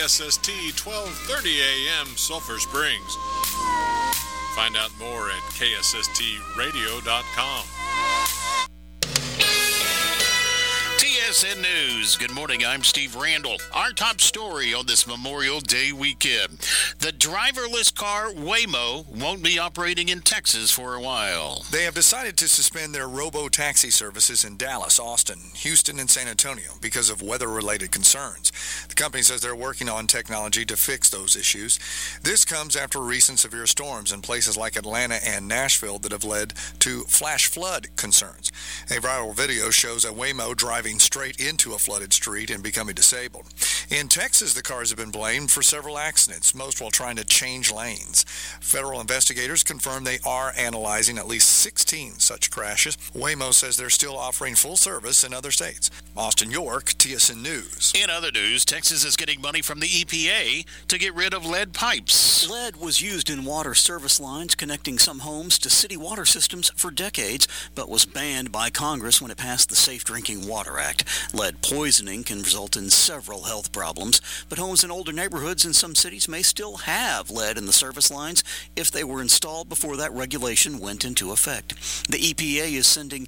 KSST 1230 AM Sulphur Springs. Find out more at ksstradio.com. TSN News. Good morning. I'm Steve Randall. Our top story on this Memorial Day weekend. The driverless car Waymo won't be operating in Texas for a while. They have decided to suspend their robo-taxi services in Dallas, Austin, Houston, and San Antonio because of weather-related concerns. The company says they're working on technology to fix those issues. This comes after recent severe storms in places like Atlanta and Nashville that have led to flash flood concerns. A viral video shows a Waymo driving straight into a flooded street and becoming disabled. In Texas, the cars have been blamed for several accidents, most while trying to change lanes. Federal investigators confirm they are analyzing at least 16 such crashes. Waymo says they're still offering full service in other states. Austin York, TSN News. In other news, Texas is getting money from the EPA to get rid of lead pipes. Lead was used in water service lines connecting some homes to city water systems for decades, but was banned by Congress when it passed the Safe Drinking Water Act. Lead poisoning can result in several health problems, but homes in older neighborhoods in some cities may still have lead in the service lines if they were installed before that regulation went into effect. The EPA is sending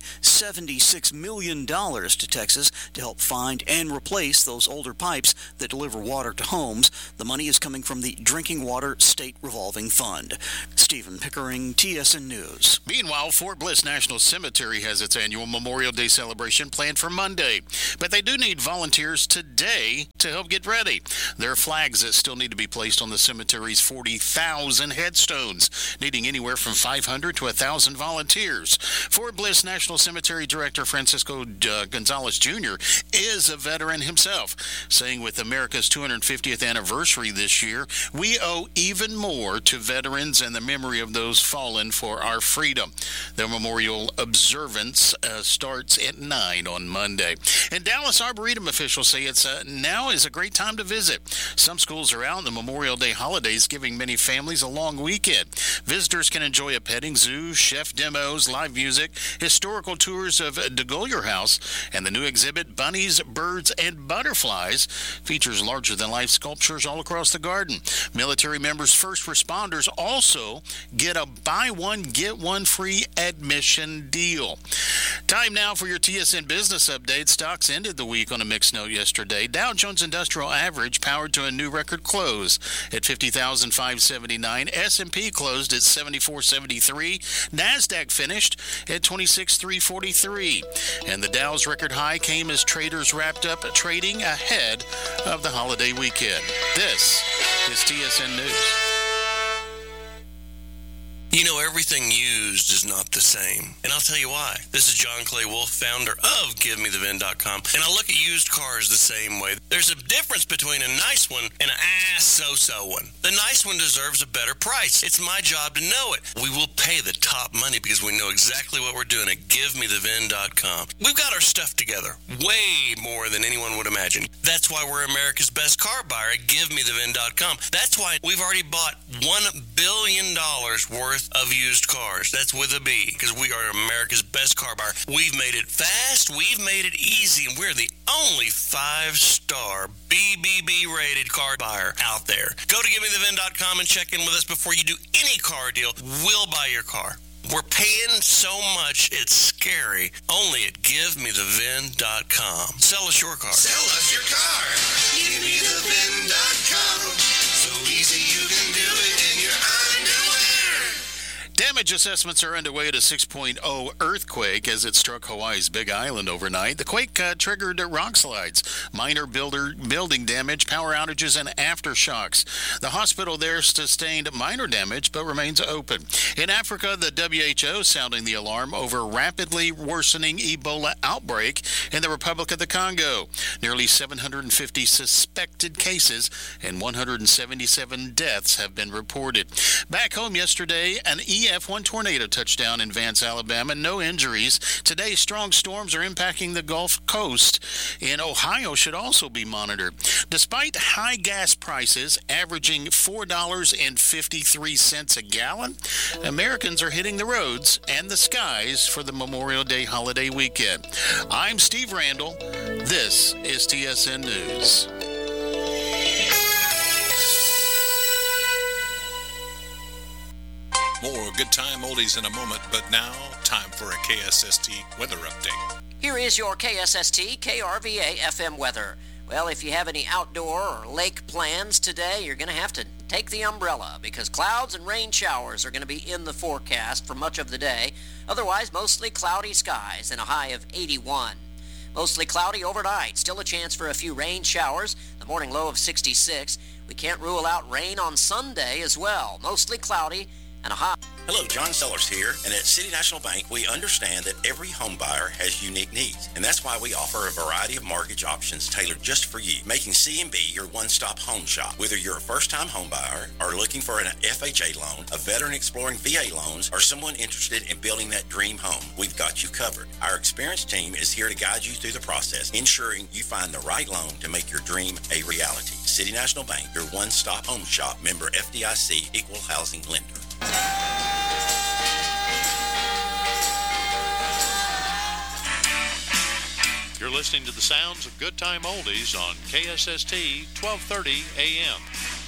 $76 million to Texas to help find and replace those older pipes that deliver water to homes. The money is coming from the Drinking Water State Revolving Fund. Stephen Pickering, TSN News. Meanwhile, Fort Bliss National Cemetery has its annual Memorial Day celebration planned for Monday. But they do need volunteers today to help get ready. There are flags that still need to be placed on the cemetery's 40,000 headstones, needing anywhere from 500 to 1,000 volunteers. Fort Bliss National Cemetery Director Francisco Gonzalez Jr. is a veteran himself, saying with America's 250th anniversary this year, we owe even more to veterans and the memory of those fallen for our freedom. The memorial observance starts at 9 on Monday. In Dallas, Arboretum officials say now is a great time to visit. Some schools are out in the Memorial Day holidays, giving many families a long weekend. Visitors can enjoy a petting zoo, chef demos, live music, historical tours of DeGolyer House, and the new exhibit, Bunnies, Birds, and Butterflies, features larger-than-life sculptures all across the garden. Military members, first responders also get a buy one, get one free admission deal. Time now for your TSN Business Update. Stocks ended the week on a mixed note yesterday. Dow Jones Industrial Average powered to a new record close at 50,579. S&P closed at 74.73. NASDAQ finished at 26,343. And the Dow's record high came as traders wrapped up trading ahead of the holiday weekend. This is TSN News. You know, everything used is not the same. And I'll tell you why. This is John Clay Wolf, founder of GiveMeTheVin.com, and I look at used cars the same way. There's a difference between a nice one and an so-so one. The nice one deserves a better price. It's my job to know it. We will pay the top money because we know exactly what we're doing at GiveMeTheVin.com. We've got our stuff together, way more than anyone would imagine. That's why we're America's best car buyer at GiveMeTheVin.com. That's why we've already bought $1 billion worth of used cars. That's with a B, because we are America's best car buyer. We've made it fast, we've made it easy, and we're the only 5-star BBB rated car buyer out there. Go to GiveMeTheVin.com and check in with us before you do any car deal. We'll buy your car. We're paying so much, it's scary. Only at GiveMeTheVin.com. Sell us your car. Sell us your car. GiveMeTheVin.com. So easy you can do it in your underwear. Damage assessments are underway at a 6.0 earthquake as it struck Hawaii's Big Island overnight. The quake triggered rock slides, minor building damage, power outages, and aftershocks. The hospital there sustained minor damage but remains open. In Africa, the WHO sounding the alarm over rapidly worsening Ebola outbreak in the Republic of the Congo. Nearly 750 suspected cases and 177 deaths have been reported. Back home yesterday, an EF1 tornado touched down in Vance, Alabama. No injuries. Today, strong storms are impacting the Gulf Coast. In Ohio should also be monitored. Despite high gas prices averaging $4.53 a gallon, Americans are hitting the roads and the skies for the Memorial Day holiday weekend. I'm Steve Randall. This is TSN News. More Good Time Oldies in a moment, but now, time for a KSST weather update. Here is your KSST KRVA FM weather. Well, if you have any outdoor or lake plans today, you're going to have to take the umbrella because clouds and rain showers are going to be in the forecast for much of the day. Otherwise, mostly cloudy skies and a high of 81. Mostly cloudy overnight. Still a chance for a few rain showers. The morning low of 66. We can't rule out rain on Sunday as well. Mostly cloudy and a high. Hello, John Sellers here, and at City National Bank, we understand that every home buyer has unique needs, and that's why we offer a variety of mortgage options tailored just for you, making C&B your one-stop home shop. Whether you're a first-time home buyer or looking for an FHA loan, a veteran exploring VA loans, or someone interested in building that dream home, we've got you covered. Our experienced team is here to guide you through the process, ensuring you find the right loan to make your dream a reality. City National Bank, your one-stop home shop, member FDIC, equal housing lender. You're listening to the sounds of Good Time Oldies on KSST 1230 AM.